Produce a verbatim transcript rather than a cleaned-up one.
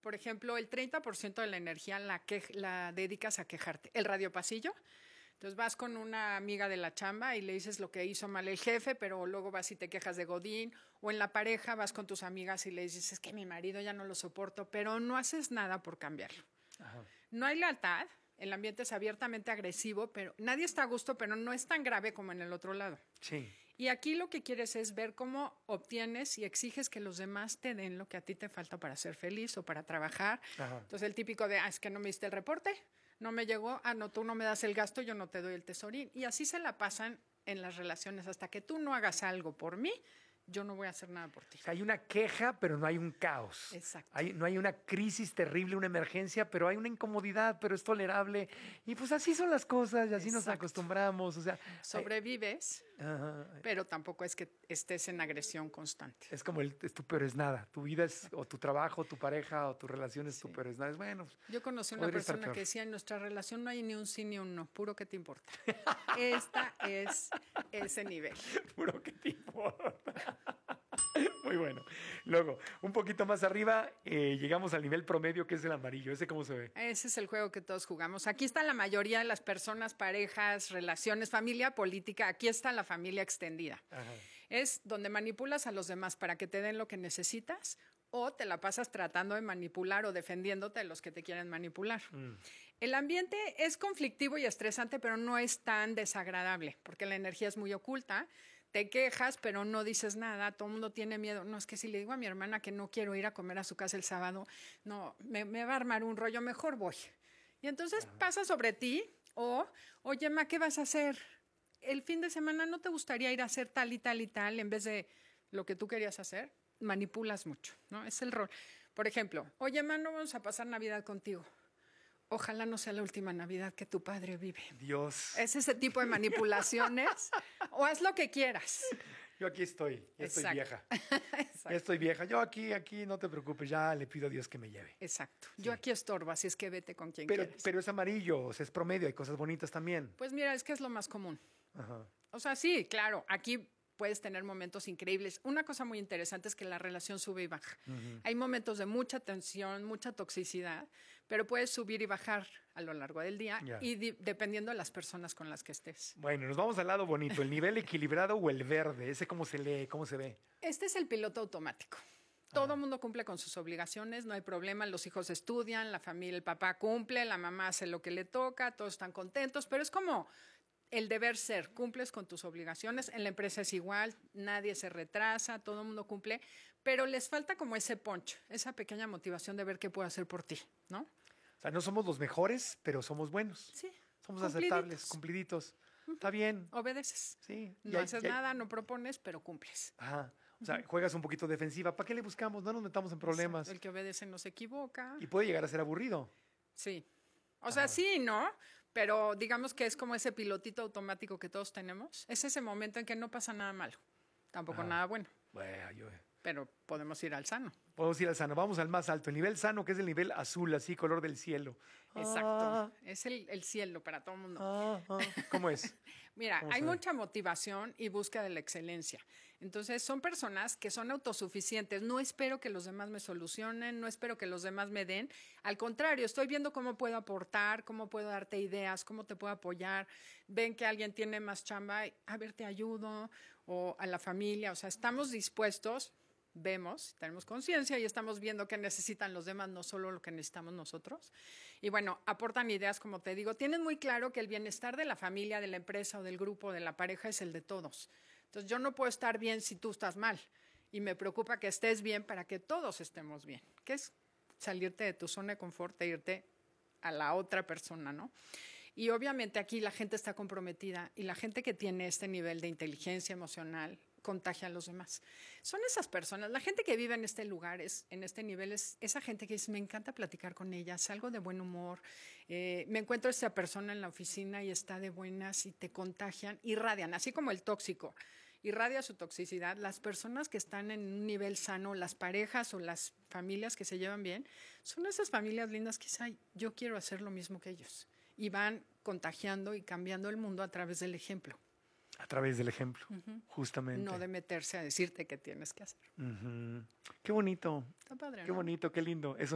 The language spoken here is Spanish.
por ejemplo, el treinta por ciento de la energía la, que, la dedicas a quejarte. El radiopasillo. Entonces vas con una amiga de la chamba y le dices lo que hizo mal el jefe, pero luego vas y te quejas de Godín. O en la pareja vas con tus amigas y le dices, es que mi marido ya no lo soporto, pero no haces nada por cambiarlo. Ajá. No hay lealtad, el ambiente es abiertamente agresivo, pero nadie está a gusto, pero no es tan grave como en el otro lado. Sí. Y aquí lo que quieres es ver cómo obtienes y exiges que los demás te den lo que a ti te falta para ser feliz o para trabajar. Ajá. Entonces el típico de, ah, es que no me diste el reporte, no me llegó, ah, no, tú no me das el gasto, yo no te doy el tesorín. Y así se la pasan en las relaciones. Hasta que tú no hagas algo por mí, yo no voy a hacer nada por ti. O sea, hay una queja, pero no hay un caos. Exacto. Hay, no hay una crisis terrible, una emergencia, pero hay una incomodidad, pero es tolerable. Y pues así son las cosas y así Exacto. nos acostumbramos. O sea, sobrevives, hay... Ajá. pero tampoco es que estés en agresión constante. Es como el es tu peor es nada. Tu vida es o tu trabajo, tu pareja o tu relación es sí. tu peor es nada. Es bueno. Yo conocí una persona que decía, en nuestra relación no hay ni un sí ni un no, puro que te importa. Esta es ese nivel. Puro que te importa. Muy bueno. Luego, un poquito más arriba, eh, llegamos al nivel promedio, que es el amarillo. ¿Ese cómo se ve? Ese es el juego que todos jugamos. Aquí está la mayoría de las personas, parejas, relaciones, familia, política. Aquí está la familia extendida. Ajá. Es donde manipulas a los demás para que te den lo que necesitas o te la pasas tratando de manipular o defendiéndote de los que te quieren manipular. Mm. El ambiente es conflictivo y estresante, pero no es tan desagradable, porque la energía es muy oculta. Te quejas, pero no dices nada, todo el mundo tiene miedo. No, es que si le digo a mi hermana que no quiero ir a comer a su casa el sábado, no, me, me va a armar un rollo, mejor voy. Y entonces Ajá. pasa sobre ti, o, oye, ma, ¿qué vas a hacer? El fin de semana no te gustaría ir a hacer tal y tal y tal en vez de lo que tú querías hacer. Manipulas mucho, ¿no? Es el rol. Por ejemplo, oye, ma, no vamos a pasar Navidad contigo. Ojalá no sea la última Navidad que tu padre vive. Dios. Es ese tipo de manipulaciones. O haz lo que quieras. Yo aquí estoy, ya Exacto. estoy vieja. Ya estoy vieja. Yo aquí, aquí, no te preocupes, ya le pido a Dios que me lleve. Exacto. Sí. Yo aquí estorbo, así es que vete con quien pero, quieres. Pero es amarillo, o sea, es promedio, hay cosas bonitas también. Pues mira, es que es lo más común. Ajá. O sea, sí, claro, aquí puedes tener momentos increíbles. Una cosa muy interesante es que la relación sube y baja. Uh-huh. Hay momentos de mucha tensión, mucha toxicidad, pero puedes subir y bajar a lo largo del día yeah. y di- dependiendo de las personas con las que estés. Bueno, nos vamos al lado bonito, el nivel equilibrado o el verde. ¿Ese cómo se lee, cómo se ve? Este es el piloto automático. Todo el mundo cumple con sus obligaciones, no hay problema, los hijos estudian, la familia, el papá cumple, la mamá hace lo que le toca, todos están contentos, pero es como el deber ser, cumples con tus obligaciones, en la empresa es igual, nadie se retrasa, todo el mundo cumple, pero les falta como ese punch, esa pequeña motivación de ver qué puedo hacer por ti, ¿no? O sea, no somos los mejores, pero somos buenos. Sí. Somos aceptables, cumpliditos. Uh-huh. Está bien. Obedeces. Sí. No ya, haces ya. nada, no propones, pero cumples. Ajá. O sea, uh-huh. juegas un poquito defensiva. ¿Para qué le buscamos? No nos metamos en problemas. Exacto. El que obedece no se equivoca. Y puede llegar a ser aburrido. Sí. O sea, Ajá. sí, ¿no? Pero digamos que es como ese pilotito automático que todos tenemos. Es ese momento en que no pasa nada malo. Tampoco Ajá. nada bueno. Bueno, yo... Pero podemos ir al sano. Podemos ir al sano. Vamos al más alto. El nivel sano, que es el nivel azul, así, color del cielo. Exacto. Ah. Es el, el cielo para todo el mundo. Ah, ah. ¿Cómo es? Mira, ¿Cómo hay mucha motivación y búsqueda de la excelencia. Entonces, son personas que son autosuficientes. No espero que los demás me solucionen, no espero que los demás me den. Al contrario, estoy viendo cómo puedo aportar, cómo puedo darte ideas, cómo te puedo apoyar. Ven que alguien tiene más chamba, a ver, te ayudo, o a la familia. O sea, estamos dispuestos... Vemos, tenemos conciencia y estamos viendo qué necesitan los demás, no solo lo que necesitamos nosotros. Y bueno, aportan ideas, como te digo. Tienen muy claro que el bienestar de la familia, de la empresa o del grupo, de la pareja, es el de todos. Entonces, yo no puedo estar bien si tú estás mal. Y me preocupa que estés bien para que todos estemos bien. Que es salirte de tu zona de confort e irte a la otra persona, ¿no? Y obviamente aquí la gente está comprometida y la gente que tiene este nivel de inteligencia emocional contagia a los demás. Son esas personas, la gente que vive en este lugar, es, en este nivel, es esa gente que dice, me encanta platicar con ella, salgo de buen humor, eh, me encuentro a esta persona en la oficina y está de buenas y te contagian, irradian, así como el tóxico, irradia su toxicidad. Las personas que están en un nivel sano, las parejas o las familias que se llevan bien, son esas familias lindas que dicen, ay, yo quiero hacer lo mismo que ellos. Y van contagiando y cambiando el mundo a través del ejemplo. A través del ejemplo, uh-huh. justamente. No de meterse a decirte qué tienes que hacer. Uh-huh. Qué bonito. Está padre, Qué ¿no? bonito, qué lindo. Eso